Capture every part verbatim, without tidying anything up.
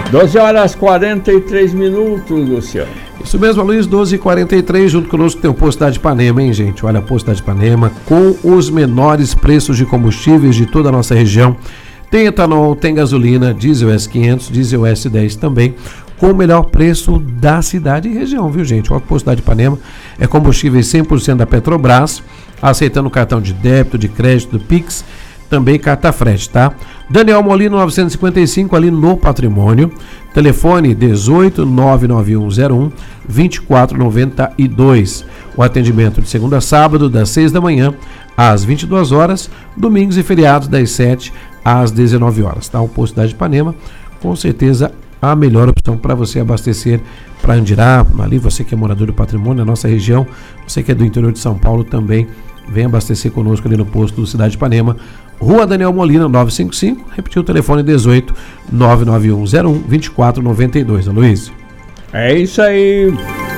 doze horas e quarenta e três minutos, Luciano. Isso mesmo, Luiz, doze e quarenta e três, junto conosco tem o Posto da Ipanema, hein, gente? Olha, Posto da Ipanema, com os menores preços de combustíveis de toda a nossa região. Tem etanol, tem gasolina, diesel S quinhentos, diesel S dez também, com o melhor preço da cidade e região, viu, gente? O Posto da Ipanema é combustível cem por cento da Petrobras, aceitando cartão de débito, de crédito, Pix, também carta frete, tá? Daniel Molino novecentos e cinquenta e cinco, ali no Patrimônio. Telefone dezoito, nove nove um zero um, vinte e quatro noventa e dois. O atendimento de segunda a sábado, das seis da manhã às vinte e duas horas, domingos e feriados das sete às dezenove horas, tá? O Posto da Ipanema, com certeza a melhor opção para você abastecer para Andirá, ali você que é morador do Patrimônio, na nossa região, você que é do interior de São Paulo também, vem abastecer conosco ali no posto do Cidade de Ipanema, Rua Daniel Molina, novecentos e cinquenta e cinco, repetiu o telefone dezoito, nove nove um zero um, vinte e quatro noventa e dois, Luiz. É isso aí,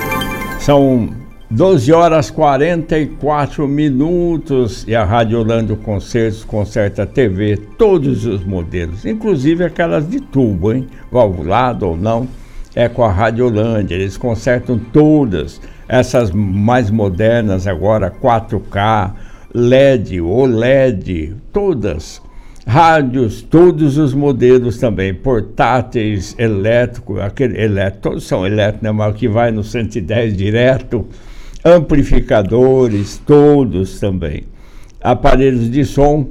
são doze horas e quarenta e quatro minutos e a Rádio Holândia Concertos conserta a T V, todos os modelos, inclusive aquelas de tubo, hein? Valvulado ou não, é com a Rádio Holândia, eles consertam todas, essas mais modernas agora, quatro K, L E D, O L E D, todas, rádios, todos os modelos também, portáteis, elétricos, aquele elétrico, todos são elétricos, né, mas que vai no cento e dez direto, amplificadores, todos também, aparelhos de som,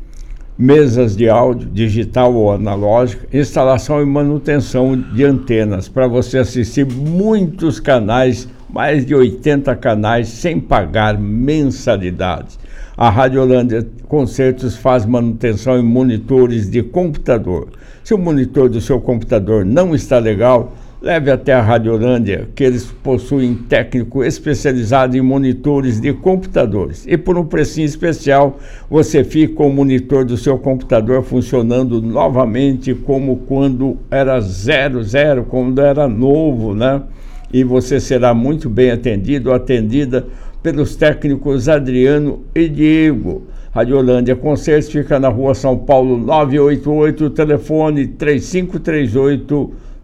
mesas de áudio, digital ou analógica, instalação e manutenção de antenas, para você assistir muitos canais, mais de oitenta canais, sem pagar mensalidades. A Rádio Holândia Concertos faz manutenção em monitores de computador. Se o monitor do seu computador não está legal, leve até a Rádio Holândia, que eles possuem técnico especializado em monitores de computadores. E por um precinho especial, você fica com o monitor do seu computador funcionando novamente como quando era zero, zero, quando era novo, né? E você será muito bem atendido ou atendida pelos técnicos Adriano e Diego. Rádio Holândia Concertos fica na Rua São Paulo novecentos e oitenta e oito, telefone três cinco três oito,